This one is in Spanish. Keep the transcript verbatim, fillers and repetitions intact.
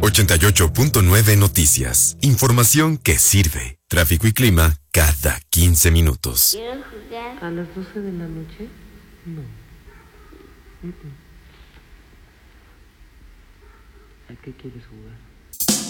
ochenta y ocho punto nueve Noticias. Información que sirve. Tráfico y clima cada quince minutos. ¿Quiero jugar? ¿A las doce de la noche? No. Mm-mm. ¿A qué quieres jugar?